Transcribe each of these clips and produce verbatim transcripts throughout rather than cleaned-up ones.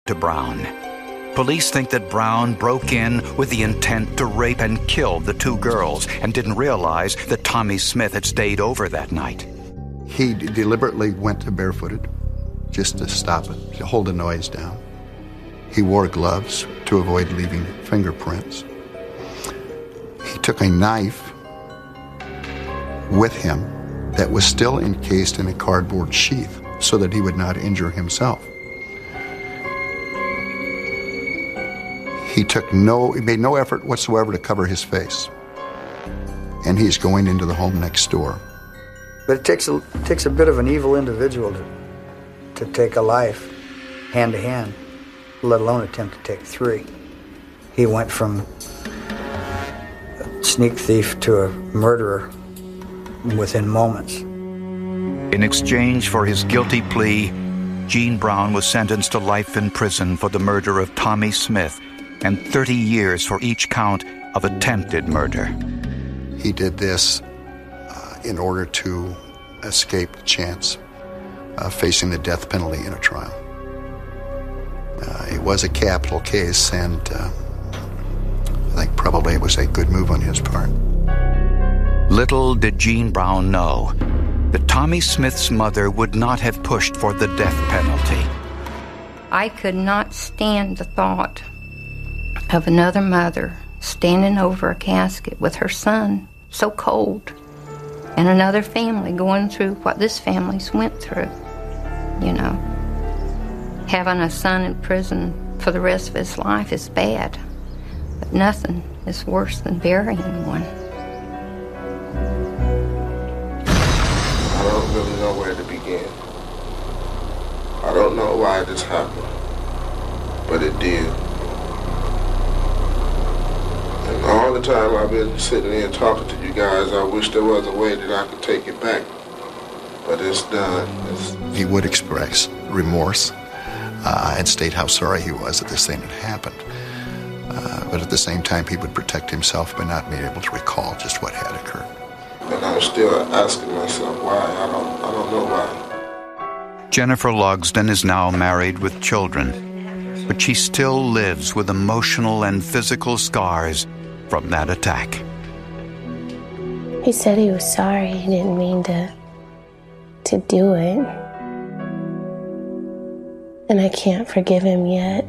to Brown. Police think that Brown broke in with the intent to rape and kill the two girls and didn't realize that Tommy Smith had stayed over that night. He d- deliberately went to barefooted just to stop it, to hold the noise down. He wore gloves to avoid leaving fingerprints. He took a knife with him that was still encased in a cardboard sheath so that he would not injure himself. He took no, he made no effort whatsoever to cover his face. And he's going into the home next door. But it takes a, it takes a bit of an evil individual to, to take a life hand to hand, let alone attempt to take three. He went from a sneak thief to a murderer within moments. In exchange for his guilty plea, Gene Brown was sentenced to life in prison for the murder of Tommy Smith and thirty years for each count of attempted murder. He did this uh, in order to escape the chance of facing the death penalty in a trial. Uh, it was a capital case, and uh, I think probably it was a good move on his part. Little did Gene Brown know that Tommy Smith's mother would not have pushed for the death penalty. I could not stand the thought of another mother standing over a casket with her son so cold, and another family going through what this family's went through. You know, having a son in prison for the rest of his life is bad, but nothing is worse than burying one. I don't really know where to begin. I don't know why this happened, but it did. And all the time I've been sitting here talking to you guys, I wish there was a way that I could take it back. But it's done. It's... He would express remorse uh, and state how sorry he was that this thing had happened. Uh, but at the same time, he would protect himself by not being able to recall just what had occurred. And I'm still asking myself why. I don't, I don't know why. Jennifer Logsdon is now married with children, but she still lives with emotional and physical scars from that attack. He said he was sorry. He didn't mean to, to do it. And I can't forgive him yet.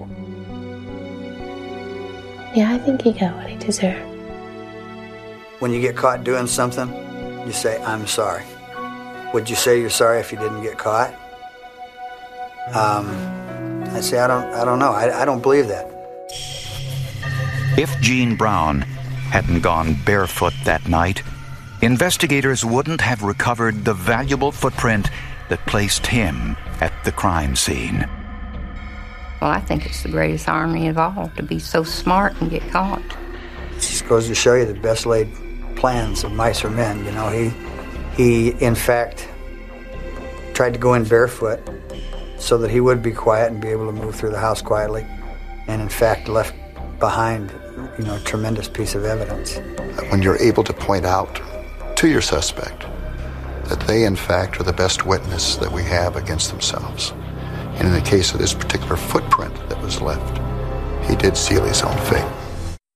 Yeah, I think he got what he deserved. When you get caught doing something, you say, I'm sorry. Would you say you're sorry if you didn't get caught? Um, I say, I don't, I don't know. I, I don't believe that. If Gene Brown hadn't gone barefoot that night, investigators wouldn't have recovered the valuable footprint that placed him at the crime scene. Well, I think it's the greatest irony of all, to be so smart and get caught. It just goes to show you the best laid plans of mice or men. You know, he, he in fact, tried to go in barefoot so that he would be quiet and be able to move through the house quietly, and in fact left behind, you know, a tremendous piece of evidence. When you're able to point out to your suspect that they, in fact, are the best witness that we have against themselves, and in the case of this particular footprint that was left, he did seal his own fate.